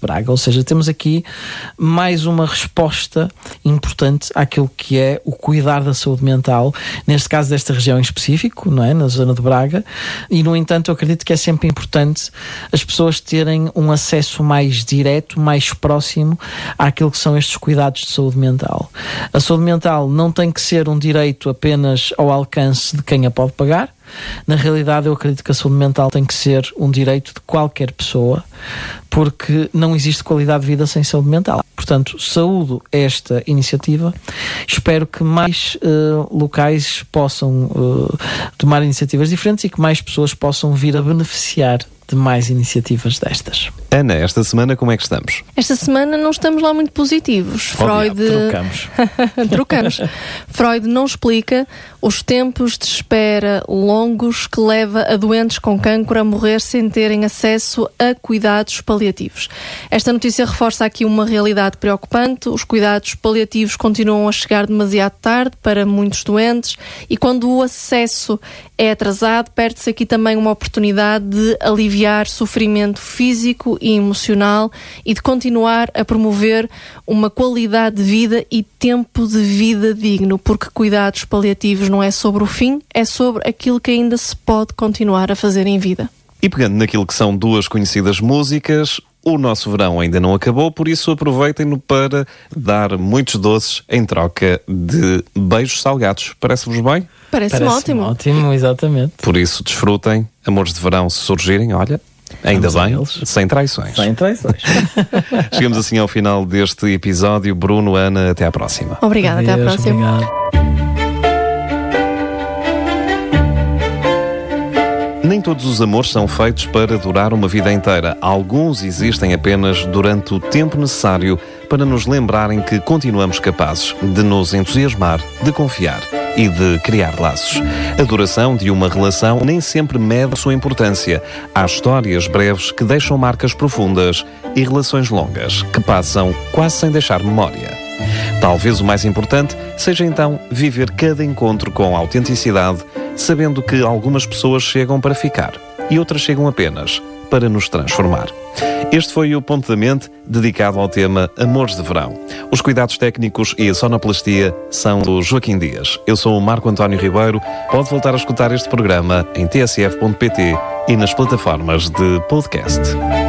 Braga. Ou seja, temos aqui mais uma resposta importante àquilo que é o cuidar da saúde mental, neste caso desta região em específico, não é? Na zona de Braga, e no entanto eu acredito que é sempre importante as pessoas terem um acesso mais direto, mais próximo àquilo que são estes cuidados de saúde mental. A saúde mental não tem que ser um direito apenas ao alcance de quem a pode pagar. Na realidade, eu acredito que a saúde mental tem que ser um direito de qualquer pessoa, porque não existe qualidade de vida sem saúde mental. Portanto, saúdo esta iniciativa. Espero que mais locais possam tomar iniciativas diferentes e que mais pessoas possam vir a beneficiar de mais iniciativas destas. Ana, esta semana como é que estamos? Esta semana não estamos lá muito positivos. Trocamos. Freud não explica os tempos de espera longos que leva a doentes com cancro a morrer sem terem acesso a cuidados paliativos. Esta notícia reforça aqui uma realidade preocupante. Os cuidados paliativos continuam a chegar demasiado tarde para muitos doentes e quando o acesso é atrasado, perde-se aqui também uma oportunidade de aliviar sofrimento físico e emocional e de continuar a promover uma qualidade de vida e tempo de vida digno, porque cuidados paliativos não é sobre o fim, é sobre aquilo que ainda se pode continuar a fazer em vida. E pegando naquilo que são duas conhecidas músicas, o nosso verão ainda não acabou, por isso aproveitem-no para dar muitos doces em troca de beijos salgados. Parece-vos bem? Parece-me ótimo. Ótimo, exatamente. Por isso desfrutem, amores de verão se surgirem, olha, ainda bem, sem traições. Sem traições. Chegamos assim ao final deste episódio. Bruno, Ana, até à próxima. Obrigada, até à próxima. Obrigado. Nem todos os amores são feitos para durar uma vida inteira. Alguns existem apenas durante o tempo necessário para nos lembrarem que continuamos capazes de nos entusiasmar, de confiar e de criar laços. A duração de uma relação nem sempre mede a sua importância. Há histórias breves que deixam marcas profundas e relações longas que passam quase sem deixar memória. Talvez o mais importante seja então viver cada encontro com autenticidade, sabendo que algumas pessoas chegam para ficar e outras chegam apenas para nos transformar. Este foi o Ponto da Mente, dedicado ao tema Amores de Verão. Os cuidados técnicos e a sonoplastia são do Joaquim Dias. Eu sou o Marco António Ribeiro. Pode voltar a escutar este programa em tsf.pt e nas plataformas de podcast.